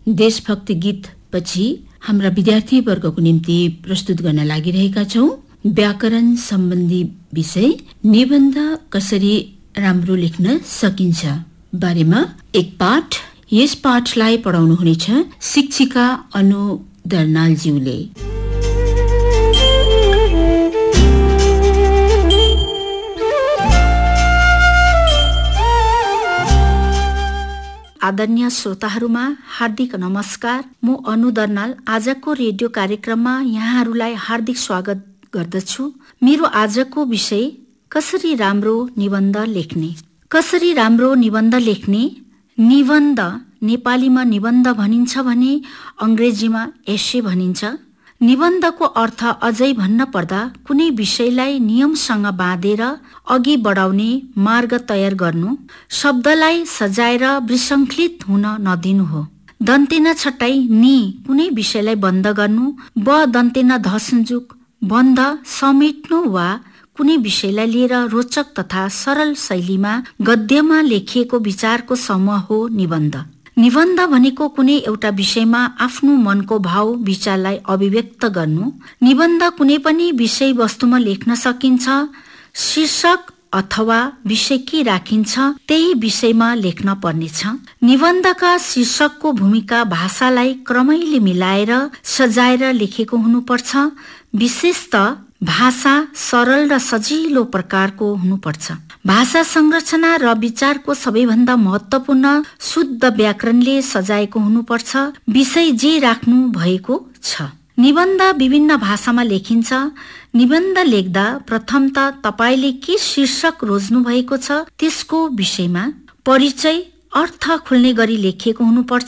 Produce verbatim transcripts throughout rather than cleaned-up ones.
देशभक्ति गीत पछि हाम्रा विद्यार्थी वर्गको निम्ति प्रस्तुत गर्न लागिरहेका छौं व्याकरण सम्बन्धी विषय निबन्ध कसरी राम्रो लेख्न सकिन्छ बारेमा एक पाठ। यस पाठलाई पढाउनु हुनेछ शिक्षिका अनु दर्नालज्यूले। आदरणीय श्रोताहरूमा हार्दिक नमस्कार। म अनु दर्नाल आजको रेडियो कार्यक्रममा यहाँहरूलाई हार्दिक स्वागत गर्दछु। मेरो आजको विषय कसरी राम्रो निबन्ध लेख्ने। कसरी राम्रो निबन्ध लेख्ने। निबन्ध नेपालीमा निबन्ध भनिन्छ भने अंग्रेजीमा एसे भनिन्छ। निबन्धको अर्थ अझै भन्न पर्दा कुनै विषयलाई नियमसँग बाँधेर अघि बढाउने मार्ग तयार गर्नु, शब्दलाई सजाएर विसङ्खलित हुन नदिनु हो। दन्तेन छटाई नि कुनै विषयलाई बन्द गर्नु, ब दन्तेन धसुन्जुक बन्द समेट्नु वा कुनै विषयलाई लिएर रोचक तथा सरल शैलीमा गद्यमा लेखिएको विचारको समूह हो निबन्ध। निबन्ध भनेको कुनै एउटा विषयमा आफ्नो मनको भाव विचारलाई अभिव्यक्त गर्नु। निबन्ध कुनै पनि विषय वस्तुमा लेख्न सकिन्छ। शीर्षक अथवा विषय के राखिन्छ त्यही विषयमा लेख्न पर्नेछ। निबन्धका शीर्षकको भूमिका भाषालाई क्रमैले मिलाएर सजाएर लेखेको हुनुपर्छ। विशेषतः भाषा सरल र सजिलो प्रकारको हुनुपर्छ। भाषा संरचना र विचारको सबैभन्दा महत्त्वपूर्ण शुद्ध व्याकरणले सजाएको हुनुपर्छ। विषय जे राख्नु भएको छ। निबन्ध विभिन्न भाषामा लेखिन्छ। निबन्ध लेख्दा प्रथम त तपाईले के शीर्षक रोज्नु भएको छ त्यसको विषयमा परिचय अर्थ खुल्ने गरी लेखिएको हुनुपर्छ।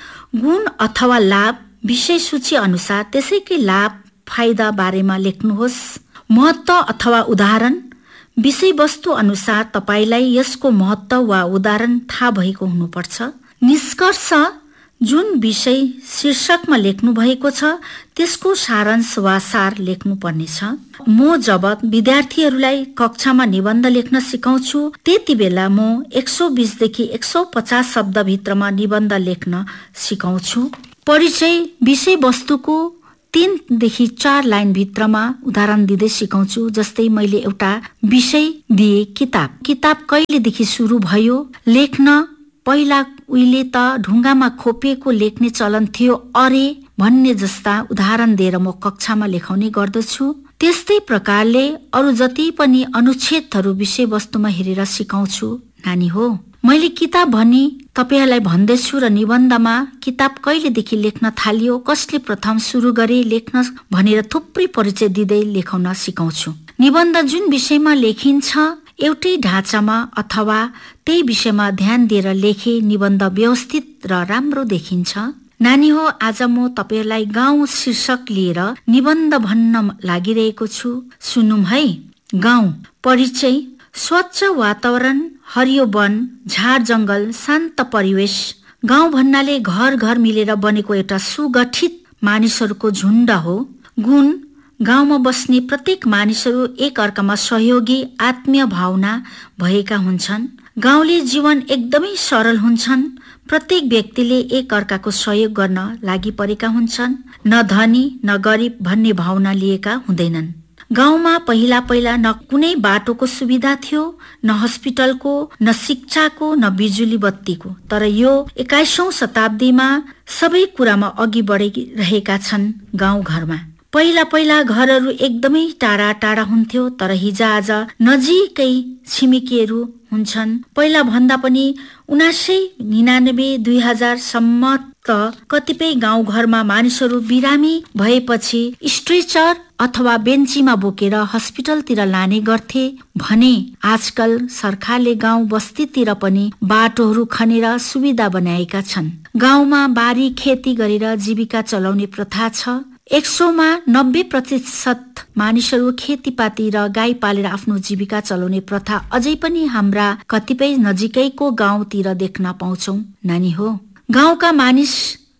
गुण अथवा लाभ विषय सूची अनुसार त्यसैकै लाभ फाइदा बारेमा लेख्नुहोस्। महत्त्व अथवा उदाहरण विषयवस्तु अनुसार तपाईलाई यसको महत्त्व वा उदाहरण थाहा भएको हुनुपर्छ। निष्कर्ष जुन विषय शीर्षकमा लेख्नु भएको छ त्यसको सारांश वा सार लेख्नु पर्नेछ। म जब विद्यार्थीहरूलाई कक्षामा निबन्ध लेख्न सिकाउँछु त्यति बेला म एक सौ बीस देखि एक सौ पचास शब्द भित्रमा निबन्ध लेख्न सिकाउँछु। परिचय विषय वस्तुको तीनदेखि चार लाइन भित्रमा उदाहरण दिँदै सिकाउँछु। जस्तै मैले एउटा विषय दिए किताब। किताब कहिलेदेखि सुरु भयो लेख्न। पहिला उहिले त ढुङ्गामा खोपिएको लेख्ने चलन थियो अरे भन्ने जस्ता उदाहरण दिएर म कक्षामा लेखाउने गर्दछु। त्यस्तै प्रकारले अरू जति पनि अनुच्छेदहरू विषय वस्तुमा हेरेर सिकाउँछु। नानी हो मैले किताब भनी तपाईहरूलाई भन्दैछु र निबन्धमा किताब कहिलेदेखि लेख्न थालियो, कसले प्रथम सुरु गरे लेख्न भनेर थुप्रै परिचय दिँदै लेखाउन सिकाउँछु। निबन्ध जुन विषयमा लेखिन्छ एउटै ढाँचामा अथवा त्यही विषयमा ध्यान दिएर लेखे निबन्ध व्यवस्थित र राम्रो देखिन्छ। नानी हो आज म तपाईहरूलाई गाउँ शीर्षक लिएर निबन्ध भन्न लागिरहेको छु। सुनौं है। गाउँ परिचय स्वच्छ वातावरण, हरियो वन, झार जंगल, शान्त परिवेश। गाउँ भन्नाले घर घर मिलेर बनेको एउटा सुगठित मानिसहरूको झुण्ड हो। गुण गाउँमा बस्ने प्रत्येक मानिसहरू एक अर्कामा सहयोगी आत्मीय भावना भएका हुन्छन्। गाउँले जीवन एकदमै सरल हुन्छन्। प्रत्येक व्यक्तिले एक अर्काको सहयोग गर्न लागि परेका हुन्छन्। न धनी न गरिब भन्ने भावना लिएका हुँदैनन्। गाउँमा पहिला पहिला न कुनै बाटोको सुविधा थियो, न हस्पिटलको, न शिक्षाको, न बिजुली बत्तीको। तर यो एक्काइसौं शताब्दीमा सबै कुरामा अघि बढिरहेका छन्। गाउँ घरमा पहिला पहिला घरहरू एकदमै टाढा टाढा हुन्थ्यो, तर हिजोआज नजिकै छिमेकीहरू हुन्छन्। पहिला भन्दा पनि उनासै निनानब्बे दुई हजार सम्म त कतिपय गाउँ घरमा मानिसहरू बिरामी भएपछि स्ट्रेचर अथवा बेन्चीमा बोकेर हस्पिटलतिर लाने गर्थे भने आजकल सरकारले गाउँ बस्तीतिर पनि बाटोहरू खनेर सुविधा बनाएका छन्। गाउँमा बारी खेती गरेर जीविका चलाउने प्रथा छ। एक सौमा नब्बे प्रतिशत मानिसहरू खेतीपाती र गाई पालेर आफ्नो जीविका चलाउने प्रथा अझै पनि हाम्रा कतिपय नजिकैको गाउँतिर देख्न पाउँछौ। नानी हो गाउँका मानिस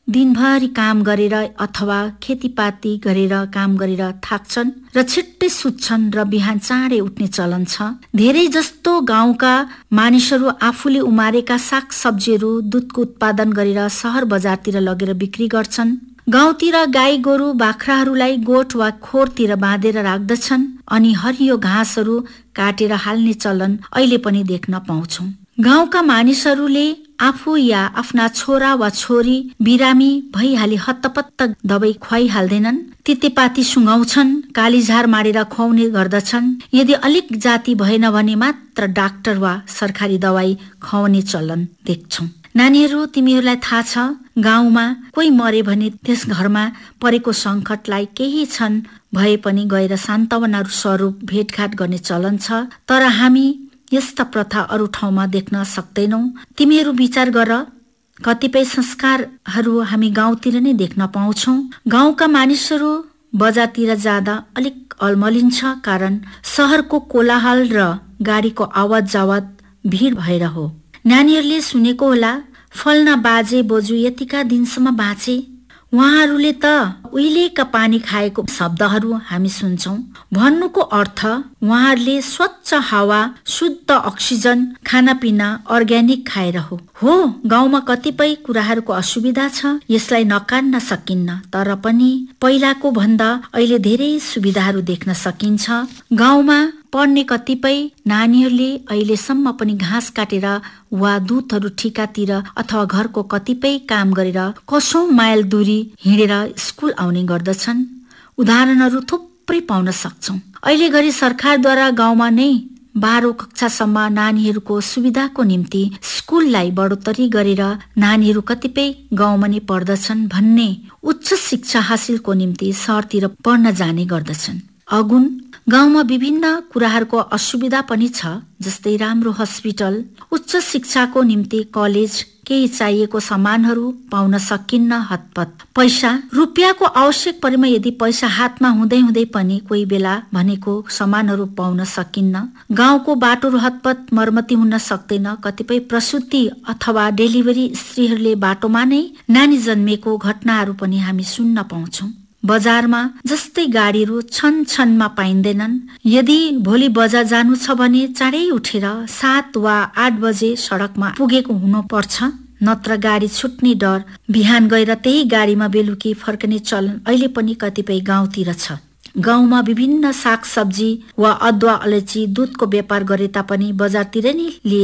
दिनभरि काम गरेर अथवा खेतीपाती गरेर काम गरेर थाक्छन् र छिट्टै सुत्छन् र बिहान चाँडै उठ्ने चलन छ। धेरै जस्तो गाउँका मानिसहरू आफूले उमारेका साग सब्जीहरू दुधको उत्पादन गरेर सहर बजारतिर लगेर बिक्री गर्छन्। गाउँतिर गाई गोरु बाख्राहरूलाई गोठ वा खोरतिर बाँधेर राख्दछन् अनि हरियो घाँसहरू काटेर हाल्ने चलन अहिले पनि देख्न पाउँछौं। गाउँका मानिसहरूले आफू या आफ्ना छोरा वा छोरी बिरामी भइहाली हत्तपत्त दबाई खुवाइहाल्दैनन्। तितेपाती सुँगाउँछन्, कालीझार माडेर खुवाउने गर्दछन्। यदि अलिक जाति भएन भने मात्र डाक्टर वा सरकारी दबाई खुवाउने चलन देख्छौं। नानीहरू, तिमीहरूलाई थाहा छ, गाउँमा कोही मरे भने त्यस घरमा परेको संकटलाई केही क्षण भए पनि गएर सान्त्वना स्वरूप भेटघाट गर्ने चलन छ। तर हामी यस्ता प्रथा अरू ठाउँमा देख्न सक्दैनौ। तिमीहरू विचार गर, कतिपय संस्कारहरू हामी गाउँतिर नै देख्न पाउँछौ। गाउँका मानिसहरू बजारतिर जाँदा अलिक अल्मलिन्छ, कारण सहरको कोलाहल र गाडीको आवाज जावाज भिड भएर हो। नानीहरूले सुनेको होला, फल्ना बाजे बोजू यतिका दिनसम्म बाँचे। उहाँहरूले त उहिलेका पानी खाएको शब्दहरू हामी सुन्छौं। भन्नुको अर्थ उहाँहरूले स्वच्छ हावा, शुद्ध अक्सिजन, खानापिना अर्ग्यानिक खाएर हो। हो, गाउँमा कतिपय कुराहरूको असुविधा छ, यसलाई नकार्न सकिन्न। तर पनि पहिलाको भन्दा अहिले धेरै सुविधाहरू देख्न सकिन्छ। गाउँमा पढ्ने कतिपय नानीहरूले अहिलेसम्म पनि घाँस काटेर वा दुधहरू ठिकातिर अथवा घरको कतिपय काम गरेर कसौं माइल दूरी हिँडेर स्कुल आउने गर्दछन्। उदाहरणहरू थुप्रै पाउन सक्छौं। अहिले घरि सरकारद्वारा गाउँमा नै बाह्रौं कक्षासम्म नानीहरूको सुविधाको निम्ति स्कुललाई बढोत्तरी गरेर नानीहरू कतिपय गाउँमा नै पढ्दछन् भन्ने उच्च शिक्षा हासिलको निम्ति सहरतिर पढ्न जाने गर्दछन्। अगुन गाउँमा विभिन्न कुराहरूको असुविधा पनि छ, जस्तै राम्रो हस्पिटल, उच्च शिक्षाको निम्ति कलेज, केही चाहिएको सामानहरू पाउन सकिन्न, हतपत पैसा रुपियाँको आवश्यक परेमा यदि पैसा हातमा हुँदै हुँदै पनि कोही बेला भनेको सामानहरू पाउन सकिन्न। गाउँको बाटोहरू हतपत मर्मती हुन सक्दैन। कतिपय प्रसुति अथवा डेलिभरी स्त्रीहरूले बाटोमा नै नानी जन्मेको घटनाहरू पनि हामी सुन्न पाउँछौं। बजारमा जस्तै गाडीहरू छन छनमा पाइँदैनन्। यदि भोलि बजार जानु छ भने चाँडै उठेर सात वा आठ बजे सडकमा पुगेको हुनु पर्छ, नत्र गाडी छुट्ने डर। बिहान गएर त्यही गाडीमा बेलुकी फर्कने चलन अहिले पनि कतिपय गाउँतिर छ। गाउँमा विभिन्न साग सब्जी वा अदुवा अलैँची दुधको व्यापार गरे तापनि बजारतिर नै लिए